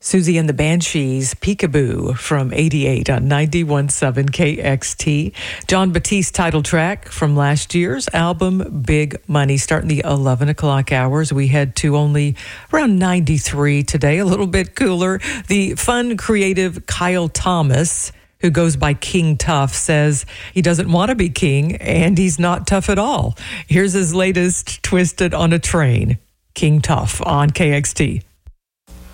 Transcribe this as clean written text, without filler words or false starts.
Susie and the Banshees, Peekaboo from 88 on 91.7 KXT. Jon Batiste title track from last year's album, Big Money. Starting the 11 o'clock hours, we head to only around 93 today, a little bit cooler. The fun, creative Kyle Thomas, who goes by King Tough, says he doesn't want to be king and he's not tough at all. Here's his latest, Twisted on a Train. King Tough on KXT.